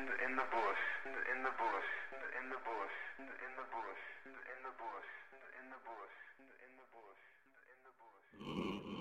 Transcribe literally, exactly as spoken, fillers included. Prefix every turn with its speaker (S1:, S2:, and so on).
S1: in the bush, in the bush, in the bush, in the bush, in the bush, in the bush, in the bush, in the bush.